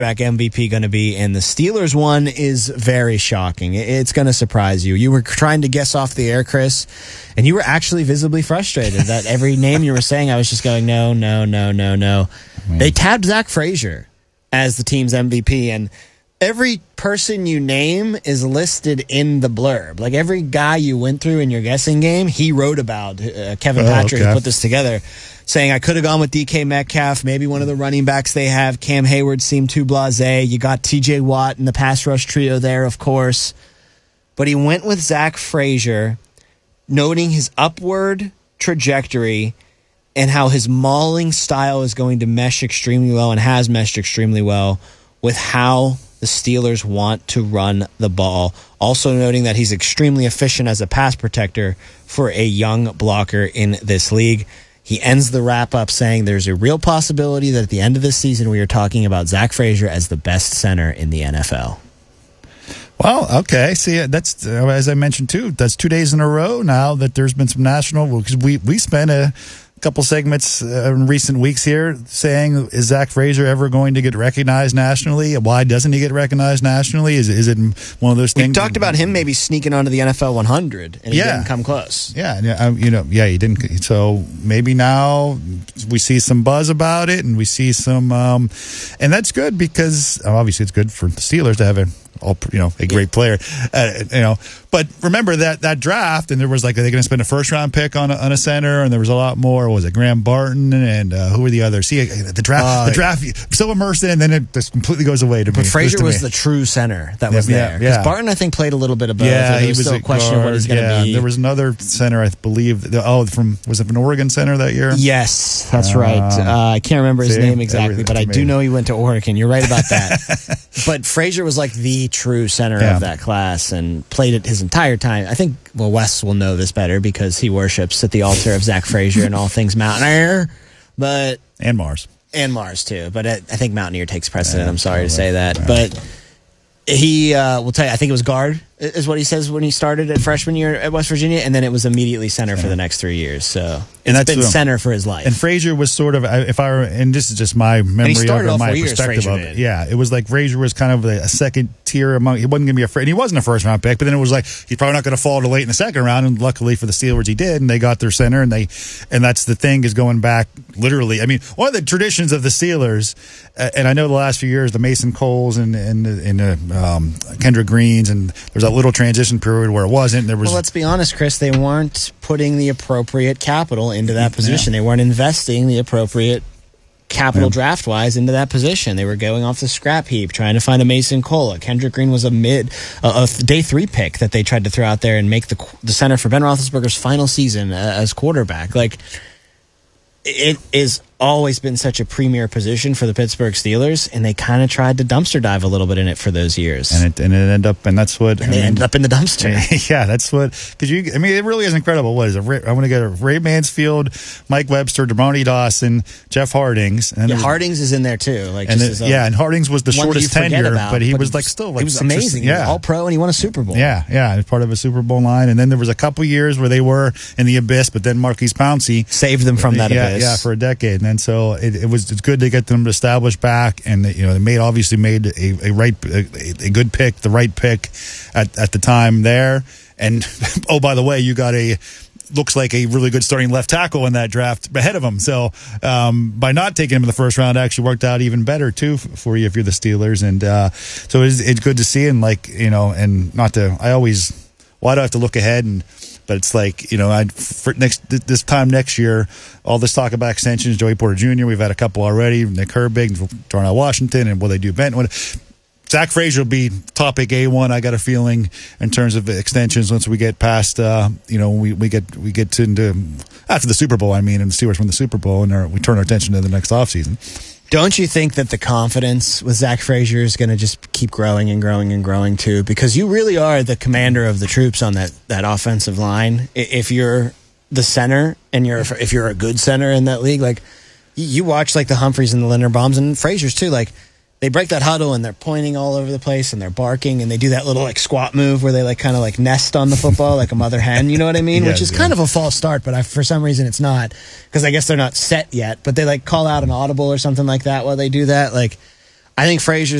MVP going to be? And the Steelers one is very shocking. It's going to surprise you. You were trying to guess off the air, Chris, and you were actually visibly frustrated that every name you were saying, I was just going, no. They tabbed Zach Frazier as the team's MVP, and every person you name is listed in the blurb. Like every guy you went through in your guessing game, he wrote about. Kevin Patrick put this together, saying I could have gone with DK Metcalf, maybe one of the running backs they have. Cam Hayward seemed too blasé. You got TJ Watt in the pass rush trio there, of course. But he went with Zach Frazier, noting his upward trajectory and how his mauling style is going to mesh extremely well and has meshed extremely well with how the Steelers want to run the ball. Also noting that he's extremely efficient as a pass protector for a young blocker in this league. He ends the wrap-up saying there's a real possibility that at the end of this season we are talking about Zach Frazier as the best center in the NFL. Well, okay. See, that's, as I mentioned, too, that's 2 days in a row now that there's been some national, because we spent a couple segments in recent weeks here saying, is Zach Frazier ever going to get recognized nationally? Why doesn't he get recognized nationally? Is it one of those things? We talked about him maybe sneaking onto the NFL 100, and he didn't come close. He didn't. So maybe now we see some buzz about it, and we see some, and that's good because obviously it's good for the Steelers to have a great player, But remember that draft, and there was they're going to spend a first round pick on a center, and there was a lot more. Was it Graham Barton and who were the others? See, the draft, so immersed in, and then it just completely goes away to me. But Frazier was the true center that was there. Because Barton, I think, played a little bit of both. Yeah, he was still a question of what he's going to be. There was another center, I believe. Was it an Oregon center that year? Yes, that's right. I can't remember his name exactly, but I do know he went to Oregon. You're right about that. But Frazier was the true center of that class and played it his entire time. I think, Wes will know this better because he worships at the altar of Zach Frazier and all things Mountaineer. And Mars. And Mars, too. But I think Mountaineer takes precedent. I'm sorry to say that. But he will tell you, I think it was guard, is what he says when he started at freshman year at West Virginia, and then it was immediately center for the next 3 years. So it's been center for his life. And Frazier was sort of, and this is just my memory of it, my perspective of it. Yeah, it was Frazier was kind of a second tier among. He wasn't going to be and he wasn't a first round pick, but then it was he's probably not going to fall to late in the second round. And luckily for the Steelers, he did, and they got their center, and that's the thing is going back literally. I mean, one of the traditions of the Steelers, and I know the last few years, the Mason Coles and Kendrick Greens, and there's that little transition period where it wasn't. Well, let's be honest, Chris. They weren't putting the appropriate capital into that position. They weren't investing the appropriate capital draft-wise into that position. They were going off the scrap heap, trying to find a Mason Cole. Kendrick Green was a day 3 pick that they tried to throw out there and make the center for Ben Roethlisberger's final season as quarterback. It is always been such a premier position for the Pittsburgh Steelers, and they kind of tried to dumpster dive a little bit in it for those years. And it ended up, and that's what... And they ended up in the dumpster. Yeah, that's what... Because it really is incredible. What is it? I want to get Ray Mansfield, Mike Webster, Dermontti Dawson, Jeff Hardings. And Hardings is in there too. And Hardings was the shortest tenure, but he was still... He was amazing. Yeah. All-pro, and he won a Super Bowl. Yeah, part of a Super Bowl line. And then there was a couple years where they were in the abyss, but then Marquise Pouncey... saved them from that abyss. Yeah, for a decade. And so it's good to get them established back, and they obviously made a good pick, the right pick at the time there. And by the way, you got looks like a really good starting left tackle in that draft ahead of him. So by not taking him in the first round, actually worked out even better too for you if you're the Steelers. And so it's good to see, and and not to. Why do I have to look ahead But it's for this time next year, all this talk about extensions, Joey Porter Jr., we've had a couple already, Nick Herbig, Darnell Washington, and will they do Benton? Zach Frazier will be topic A1, I got a feeling, in terms of extensions once we get past, we get into after the Super Bowl, and the Steelers win the Super Bowl, and we turn our attention to the next offseason. Don't you think that the confidence with Zach Frazier is going to just keep growing and growing and growing too? Because you really are the commander of the troops on that offensive line. If you're the center and if you're a good center in that league, you watch the Humphreys and the Linderbaums and Fraziers too, they break that huddle and they're pointing all over the place and they're barking and they do that little squat move where they kind of nest on the football like a mother hen, you know what I mean? Which is kind of a false start, but for some reason it's not, because I guess they're not set yet, but they call out an audible or something like that while they do that. I think Frazier's